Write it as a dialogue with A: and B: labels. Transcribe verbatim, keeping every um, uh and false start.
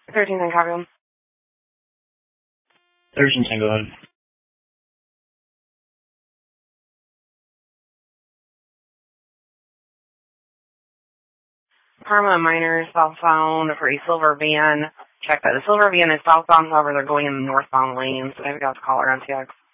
A: thirteen ten, copy him.
B: thirteen ten, go ahead.
A: Parma Miners southbound for a silver van. Check that. The silver van is southbound, however, they're going in the northbound lanes. I've got the caller on T X.